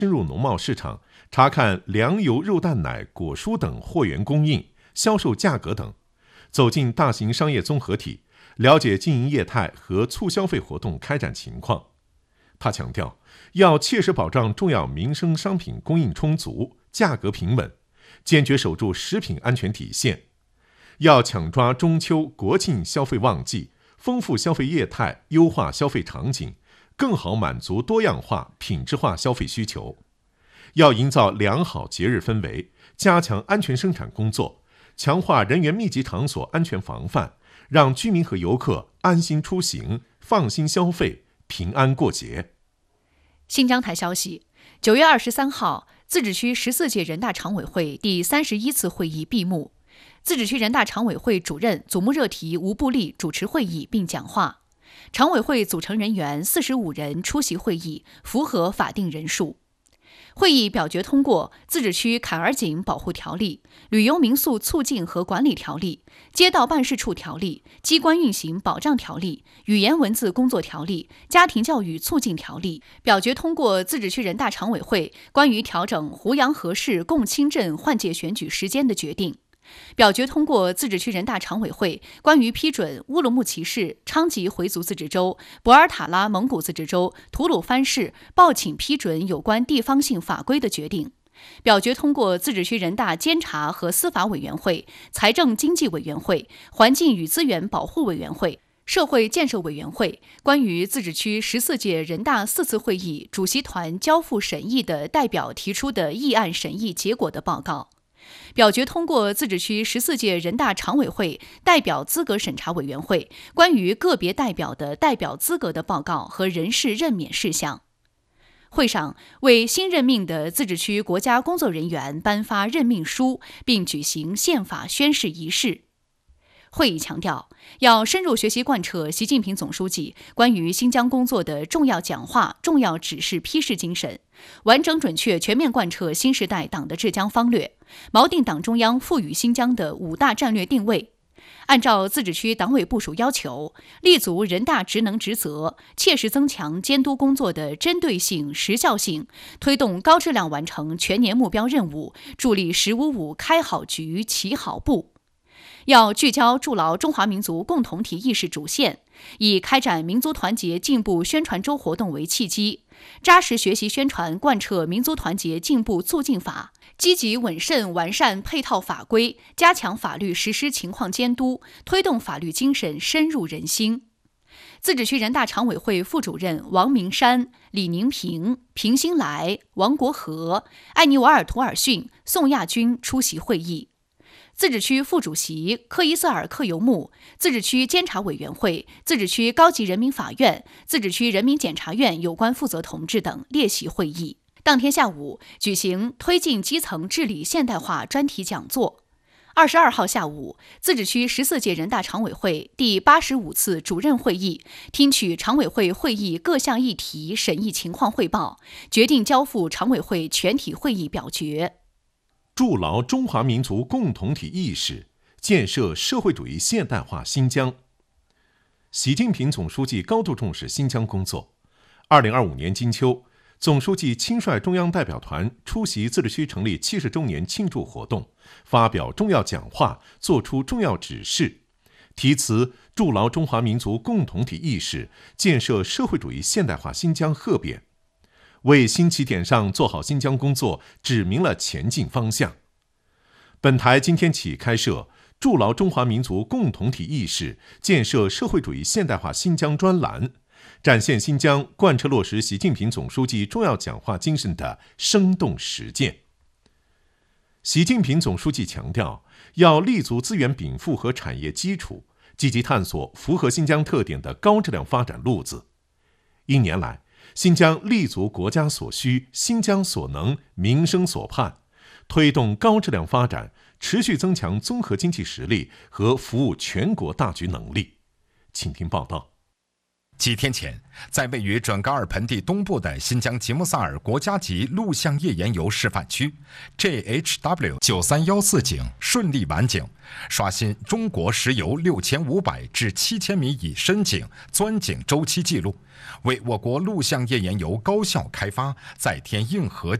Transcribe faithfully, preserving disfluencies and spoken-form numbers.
深入农贸市场，查看粮油、肉蛋奶、果蔬等货源供应、销售价格等，走进大型商业综合体，了解经营业态和促消费活动开展情况。他强调，要切实保障重要民生商品供应充足、价格平稳，坚决守住食品安全底线。要抢抓中秋、国庆消费旺季，丰富消费业态，优化消费场景，更好满足多样化、品质化消费需求。要营造良好节日氛围，加强安全生产工作，强化人员密集场所安全防范，让居民和游客安心出行、放心消费、平安过节。 新疆台消息，九月二十三号，自治区十四届人大常委会第三十一次会议闭幕。自治区人大常委会主任祖木热提吴布利主持会议并讲话。常委会组成人员四十五人出席会议，符合法定人数。会议表决通过自治区坎儿井保护条例、旅游民宿促进和管理条例、街道办事处条例、机关运行保障条例、语言文字工作条例、家庭教育促进条例。表决通过自治区人大常委会关于调整胡杨河市共青镇换届选举时间的决定。表决通过自治区人大常委会关于批准乌鲁木齐市、昌吉回族自治州、博尔塔拉蒙古自治州、吐鲁番市报请批准有关地方性法规的决定。表决通过自治区人大监察和司法委员会、财政经济委员会、环境与资源保护委员会、社会建设委员会关于自治区十四届人大四次会议主席团交付审议的代表提出的议案审议结果的报告。表决通过自治区十四届人大常委会代表资格审查委员会关于个别代表的代表资格的报告和人事任免事项。会上为新任命的自治区国家工作人员颁发任命书，并举行宪法宣誓仪式。会议强调，要深入学习贯彻习近平总书记关于新疆工作的重要讲话、重要指示批示精神，完整准确全面贯彻新时代党的治疆方略，锚定党中央赋予新疆的五大战略定位，按照自治区党委部署要求，立足人大职能职责，切实增强监督工作的针对性、时效性，推动高质量完成全年目标任务，助力“十五五”开好局、起好步。要聚焦筑牢中华民族共同体意识主线，以开展民族团结进步宣传周活动为契机，扎实学习宣传贯彻民族团结进步促进法，积极稳慎完善配套法规，加强法律实施情况监督，推动法律精神深入人心。自治区人大常委会副主任王明山、李宁平、平新来、王国和、艾尼瓦尔图尔逊、宋亚军出席会议。自治区副主席克伊瑟尔克尤木、自治区监察委员会、自治区高级人民法院、自治区人民检察院有关负责同志等列席会议。当天下午举行推进基层治理现代化专题讲座。二十二号下午，自治区十四届人大常委会第八十五次主任会议听取常委会会议各项议题审议情况汇报，决定交付常委会全体会议表决。 筑牢中华民族共同体意识，建设社会主义现代化新疆。习近平总书记高度重视新疆工作。二零二五年金秋，总书记亲率中央代表团出席自治区成立七十周年庆祝活动，发表重要讲话，作出重要指示，题词“筑牢中华民族共同体意识，建设社会主义现代化新疆”贺匾，为新起点上做好新疆工作指明了前进方向。本台今天起开设筑牢中华民族共同体意识，建设社会主义现代化新疆专栏，展现新疆贯彻落实习近平总书记重要讲话精神的生动实践。习近平总书记强调，要立足资源禀赋和产业基础，积极探索符合新疆特点的高质量发展路子。一年来，新疆立足国家所需、新疆所能、民生所盼，推动高质量发展，持续增强综合经济实力和服务全国大局能力。请听报道。 几天前，在位于准噶尔盆地东部的新疆吉木萨尔国家级陆相页岩油示范区 J H W 九三一四井顺利完井，刷新中国石油六千五百至七千米以深井钻井周期纪录，为我国陆相页岩油高效开发再添硬核